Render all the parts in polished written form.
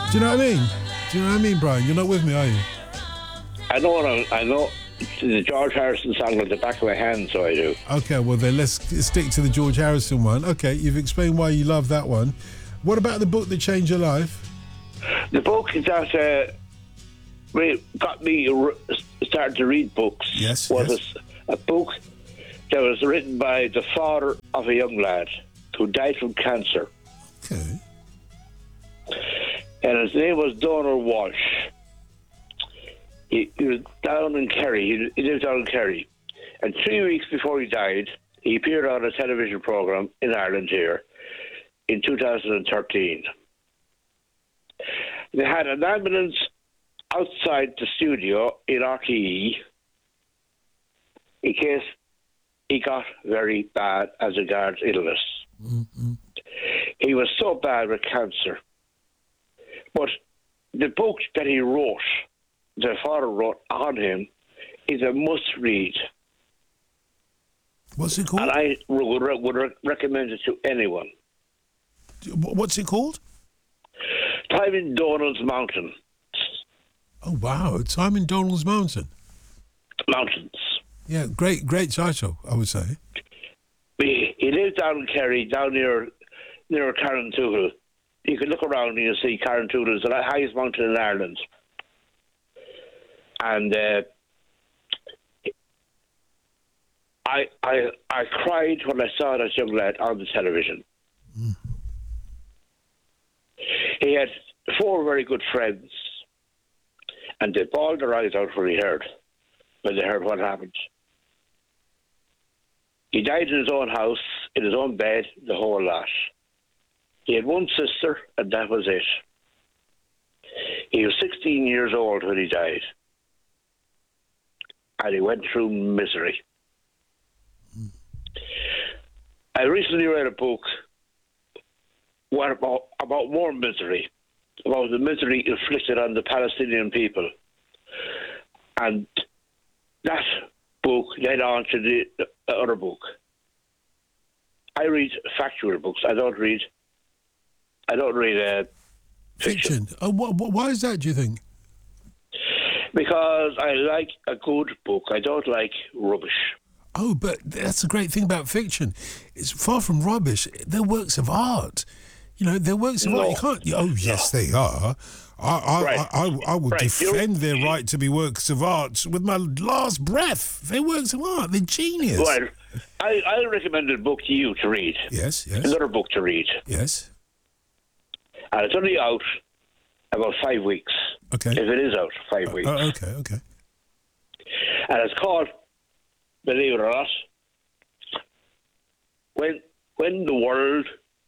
Do you know what I mean? Do you know what I mean, Brian? You're not with me, are you? I know the George Harrison song at the back of my hand, so I do. Okay, well then let's stick to the George Harrison one. Okay, you've explained why you love that one. What about the book that changed your life? The book that got me started to read books was a book that was written by the father of a young lad who died from cancer. Okay. And his name was Donald Walsh. He was down in Kerry. He lived down in Kerry. And 3 weeks before he died, he appeared on a television programme in Ireland here in 2013. They had an ambulance outside the studio in RTE in case he got very bad as regards illness. Mm-hmm. He was so bad with cancer. But the book that he wrote, the father wrote on him, is a must-read. What's it called? And I would recommend it to anyone. What's it called? Time in Donald's Mountain. Oh, wow. Time in Donald's Mountain. Mountains. Yeah, great title, I would say. He lived down in Kerry, down near Carrauntoohil. You can look around and you'll see Carrauntoohil is the highest mountain in Ireland. And I cried when I saw that young lad on the television. Mm. He had 4 very good friends, and they bawled their eyes out when they heard what happened. He died in his own house, in his own bed, the whole lot. He had one sister, and that was it. He was 16 years old when he died. And he went through misery. Mm. I recently read a book about more misery, about the misery inflicted on the Palestinian people. And that book led on to the other book. I read factual books. I don't read fiction. Oh, why is that, do you think? Because I like a good book. I don't like rubbish. Oh, but that's the great thing about fiction. It's far from rubbish. They're works of art. You know, they're works of art. You can't. Oh, yes, they are. I would defend their right to be works of art with my last breath. They're works of art. They're genius. Well, I'll recommend a book to you to read. Yes. Another book to read. Yes. And it's only out about 5 weeks. Okay. If it is out, 5 weeks. Okay. And it's called, believe it or not, When the World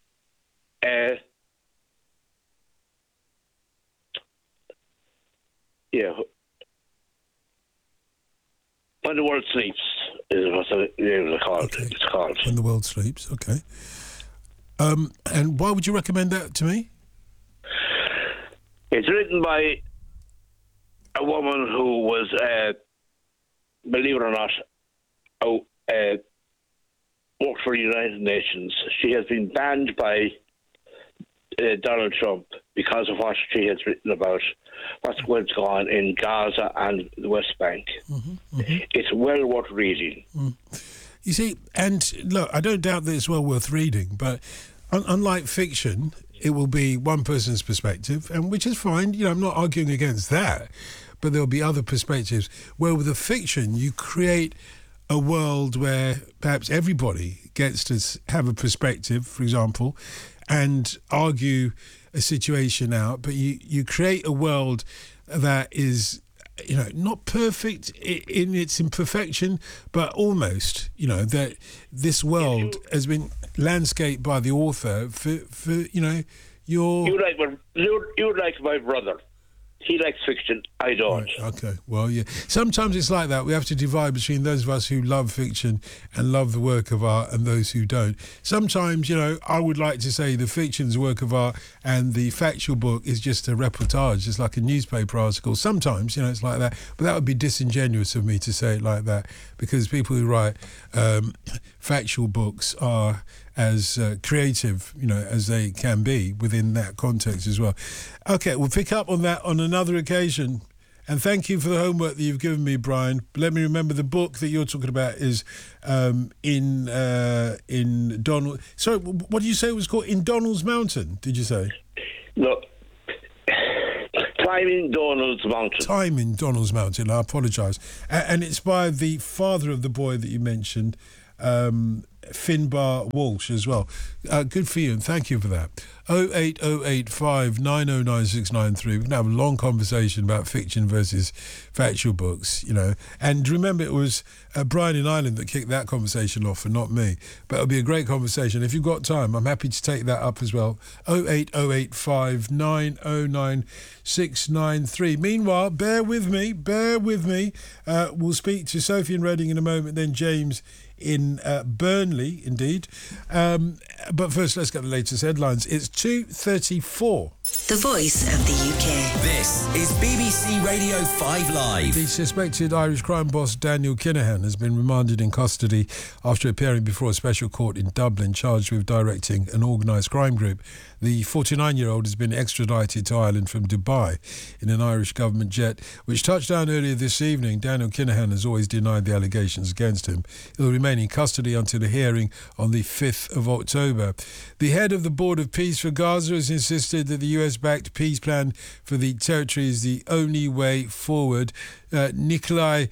When the World Sleeps is what it's called. Okay. It's called. When the World Sleeps, okay. And why would you recommend that to me? It's written by a woman who was, believe it or not, worked for the United Nations. She has been banned by Donald Trump because of what she has written about what's going on in Gaza and the West Bank. Mm-hmm. It's well worth reading. Mm. You see, and look, I don't doubt that it's well worth reading, but unlike fiction, it will be one person's perspective, and which is fine. You know, I'm not arguing against that, but there'll be other perspectives. Where with a fiction, you create a world where perhaps everybody gets to have a perspective, for example, and argue a situation out, but you create a world that is, you know, not perfect in its imperfection, but almost, you know, that this world has been landscaped by the author for you know, you're like my brother. He likes fiction. I don't. Right, okay. Well, yeah. Sometimes it's like that. We have to divide between those of us who love fiction and love the work of art and those who don't. Sometimes, you know, I would like to say the fiction's work of art and the factual book is just a reportage. It's like a newspaper article. Sometimes, you know, it's like that. But that would be disingenuous of me to say it like that, because people who write factual books are as creative, as they can be within that context as well. Okay, we'll pick up on that on another occasion. And thank you for the homework that you've given me, Brian. Let me remember the book that you're talking about is in Donald. Sorry, what did you say it was called? In Donald's Mountain, did you say? No. Time in Donald's Mountain. Time in Donald's Mountain. I apologise. And it's by the father of the boy that you mentioned, Finbar Walsh as well. Good for you, and thank you for that. 08085 909693. We can have a long conversation about fiction versus factual books, And remember, it was Brian in Ireland that kicked that conversation off and not me. But it'll be a great conversation. If you've got time, I'm happy to take that up as well. 08085 909693. Meanwhile, bear with me. We'll speak to Sophie in Reading in a moment, then James in Burnley, indeed. But first, let's get the latest headlines. It's 2:34. The Voice of the UK. This is BBC Radio 5 Live. The suspected Irish crime boss Daniel Kinahan has been remanded in custody after appearing before a special court in Dublin, charged with directing an organised crime group. The 49-year-old has been extradited to Ireland from Dubai in an Irish government jet, which touched down earlier this evening. Daniel Kinahan has always denied the allegations against him. He'll remain in custody until the hearing on the 5th of October. The head of the Board of Peace for Gaza has insisted that the US-backed peace plan for the territory is the only way forward. Nikolai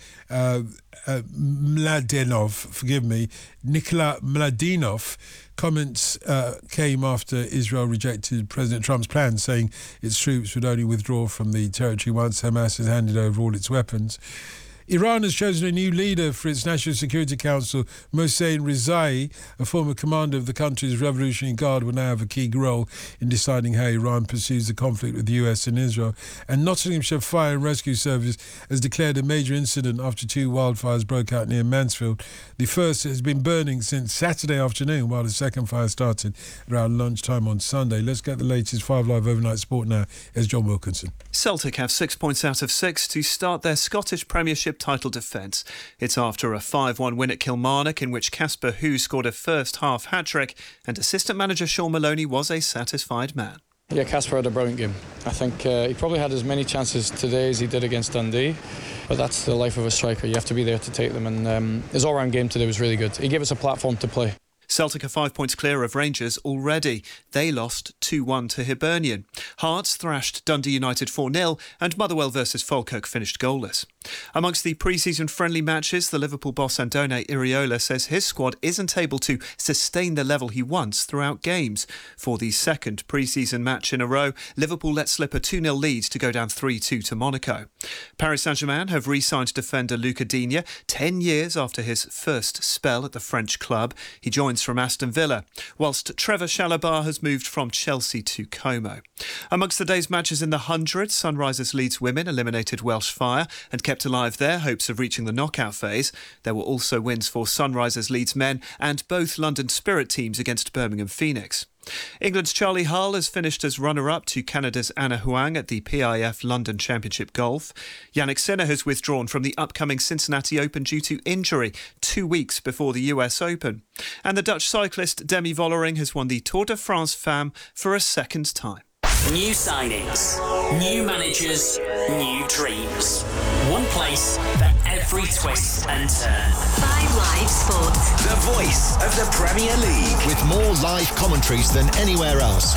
Mladinov comments came after Israel rejected President Trump's plan, saying its troops would only withdraw from the territory once Hamas has handed over all its weapons. Iran has chosen a new leader for its National Security Council. Mohsen Rezai, a former commander of the country's Revolutionary Guard, will now have a key role in deciding how Iran pursues the conflict with the US and Israel. And Nottinghamshire Fire and Rescue Service has declared a major incident after 2 wildfires broke out near Mansfield. The first has been burning since Saturday afternoon, while the second fire started around lunchtime on Sunday. Let's get the latest 5 Live overnight sport now. Here's John Wilkinson. Celtic have 6 points out of 6 to start their Scottish Premiership title defence. It's after a 5-1 win at Kilmarnock, in which Casper Hu scored a first-half hat-trick, and assistant manager Sean Maloney was a satisfied man. Yeah, Casper had a brilliant game. I think he probably had as many chances today as he did against Dundee, but that's the life of a striker. You have to be there to take them, and his all-round game today was really good. He gave us a platform to play. Celtic are 5 points clear of Rangers already. They lost 2-1 to Hibernian. Hearts thrashed Dundee United 4-0 and Motherwell versus Falkirk finished goalless. Amongst the pre-season friendly matches, the Liverpool boss Andone Iraola says his squad isn't able to sustain the level he wants throughout games. For the second pre-season match in a row, Liverpool let slip a 2-0 lead to go down 3-2 to Monaco. Paris Saint-Germain have re-signed defender Luca Digne 10 years after his first spell at the French club. He joins from Aston Villa, whilst Trevor Chalobah has moved from Chelsea to Como. Amongst the day's matches in the 100, Sunrisers Leeds women eliminated Welsh Fire and kept alive their hopes of reaching the knockout phase. There were also wins for Sunrisers Leeds men and both London Spirit teams against Birmingham Phoenix. England's Charlie Hull has finished as runner-up to Canada's Anna Huang at the PIF London Championship Golf. Yannick Sinner has withdrawn from the upcoming Cincinnati Open due to injury 2 weeks before the US Open. And the Dutch cyclist Demi Vollering has won the Tour de France Femmes for a second time. New signings, new managers, new dreams. One place for every twist and turn. 5 Live Sport. The voice of the Premier League. With more live commentaries than anywhere else.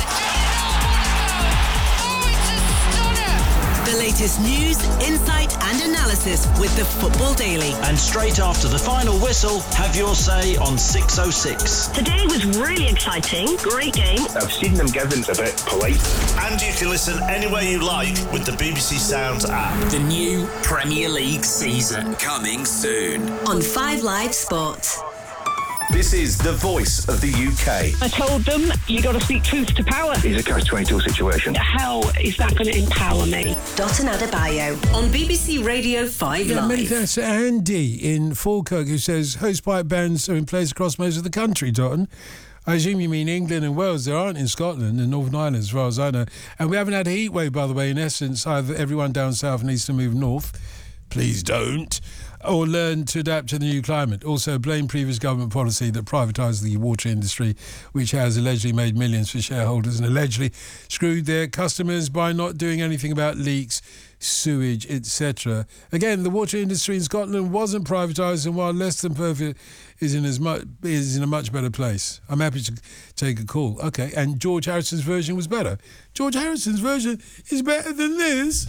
The latest news, insight and analysis with the Football Daily. And straight after the final whistle, have your say on 606. Today was really exciting. Great game. I've seen them given a bit polite. And you can listen anywhere you like with the BBC Sounds app. The new Premier League season coming soon. On 5 Live Sport. This is the voice of the UK. I told them, you got to speak truth to power. It's a catch-22 situation. How is that going to empower me? Dotun Adebayo on BBC Radio 5 Yeah, many Live. thanks to Andy in Falkirk, who says host pipe bans are in place across most of the country, Dotun. I assume you mean England and Wales. There aren't in Scotland and Northern Ireland, as far as I know. And we haven't had a heat wave, by the way. In essence, either everyone down south needs to move north. Please don't. or learn to adapt to the new climate. Also, blame previous government policy that privatised the water industry, which has allegedly made millions for shareholders and allegedly screwed their customers by not doing anything about leaks, sewage, etc. Again, the water industry in Scotland wasn't privatised, and while less than perfect, is in a much better place. I'm happy to take a call. Okay, and George Harrison's version was better. George Harrison's version is better than this.